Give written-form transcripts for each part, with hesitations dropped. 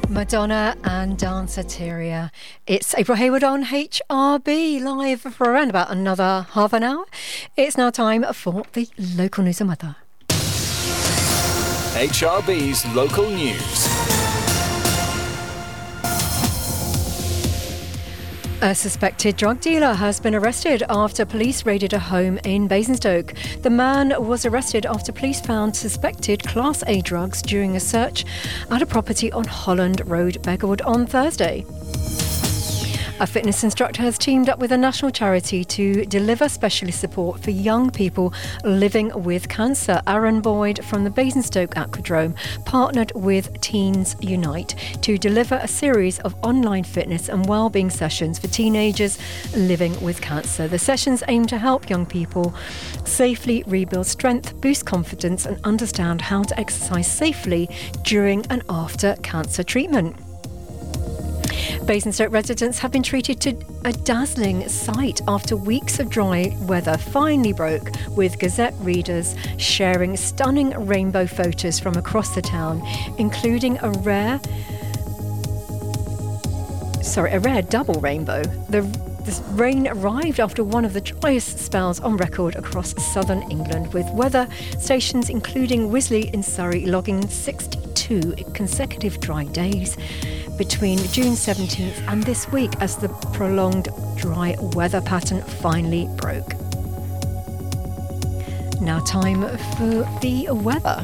Madonna and Danceteria. It's April Hayward on HRB, live for around about another half an hour. It's now time for the local news and weather. HRB's local news. A suspected drug dealer has been arrested after police raided a home in Basingstoke. The man was arrested after police found suspected Class A drugs during a search at a property on Holland Road, Beggarwood, on Thursday. A fitness instructor has teamed up with a national charity to deliver specialist support for young people living with cancer. Aaron Boyd from the Basingstoke Aquadrome partnered with Teens Unite to deliver a series of online fitness and wellbeing sessions for teenagers living with cancer. The sessions aim to help young people safely rebuild strength, boost confidence and understand how to exercise safely during and after cancer treatment. Basingstoke residents have been treated to a dazzling sight after weeks of dry weather finally broke, with Gazette readers sharing stunning rainbow photos from across the town, including a rare double rainbow. This rain arrived after one of the driest spells on record across southern England, with weather stations including Wisley in Surrey logging 62 consecutive dry days between June 17th and this week as the prolonged dry weather pattern finally broke. Now time for the weather.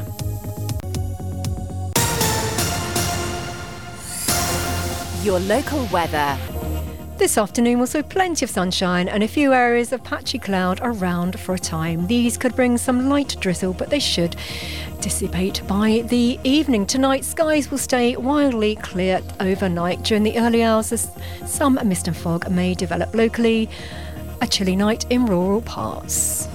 Your local weather. This afternoon will see plenty of sunshine and a few areas of patchy cloud around for a time. These could bring some light drizzle, but they should dissipate by the evening. Tonight, skies will stay wildly clear overnight. During the early hours, some mist and fog may develop locally. A chilly night in rural parts.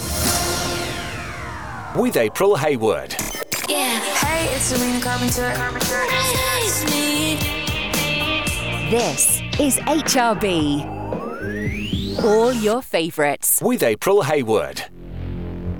With April Hayward. Yeah. Hey, it's Serena Carpenter. It's me. This is HRB. All your favourites. With April Hayward.